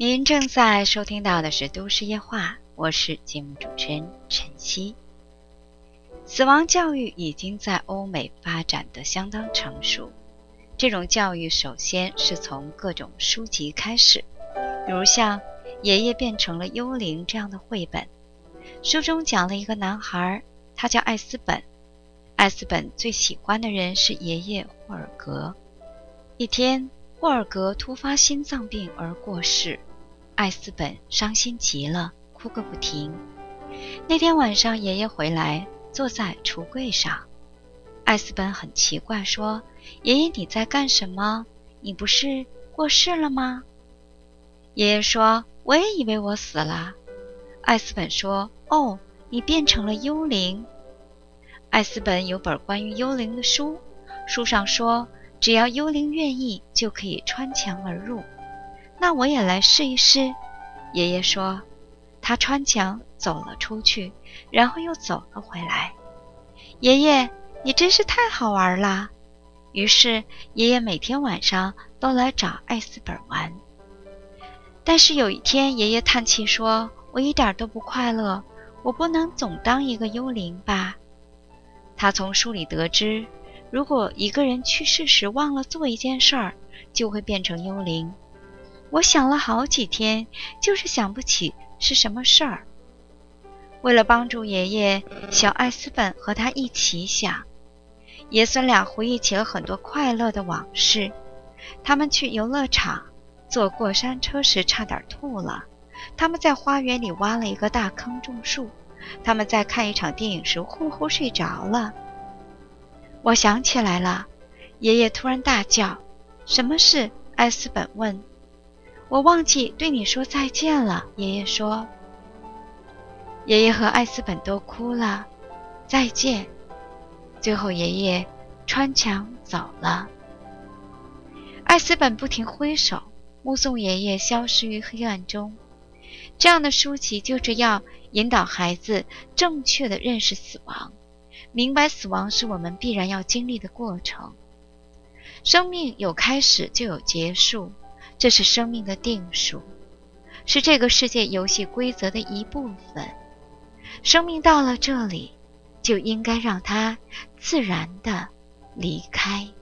您正在收听到的是《都市夜话》，我是节目主持人晨曦。死亡教育已经在欧美发展得相当成熟。这种教育首先是从各种书籍开始，比如像《爷爷变成了幽灵》这样的绘本。书中讲了一个男孩，他叫艾斯本。艾斯本最喜欢的人是爷爷霍尔格。一天，霍尔格突发心脏病而过世，艾斯本伤心极了，哭个不停。那天晚上，爷爷回来，坐在橱柜上。艾斯本很奇怪，说：“爷爷，你在干什么？你不是过世了吗？”爷爷说：“我也以为我死了。”艾斯本说：“哦，你变成了幽灵。”艾斯本有本关于幽灵的书，书上说，只要幽灵愿意，就可以穿墙而入。那我也来试一试。爷爷说。他穿墙走了出去，然后又走了回来。爷爷，你真是太好玩了。于是爷爷每天晚上都来找艾斯本玩。但是有一天，爷爷叹气说：“我一点都不快乐，我不能总当一个幽灵吧。”他从书里得知，如果一个人去世时忘了做一件事儿，就会变成幽灵。我想了好几天，就是想不起是什么事儿。为了帮助爷爷，小艾斯本和他一起想。爷孙俩回忆起了很多快乐的往事。他们去游乐场，坐过山车时差点吐了。他们在花园里挖了一个大坑种树。他们在看一场电影时呼呼睡着了。我想起来了，爷爷突然大叫：“什么事？”艾斯本问。我忘记对你说再见了，爷爷说。爷爷和艾斯本都哭了，再见。最后爷爷穿墙走了。艾斯本不停挥手，目送爷爷消失于黑暗中。这样的书籍就是要引导孩子正确地认识死亡，明白死亡是我们必然要经历的过程。生命有开始就有结束，这是生命的定数，是这个世界游戏规则的一部分。生命到了这里，就应该让它自然地离开。